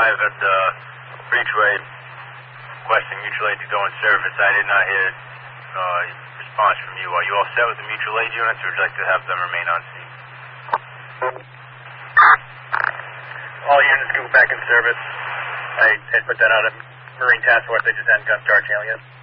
at the Breachway requesting mutual aid to go in service. I did not hear response from you. Are you all set with the mutual aid units, or would you like to have them remain on scene? All units go back in service. I put that out at Marine Task Force. They just hadn't gotten to our channel yet.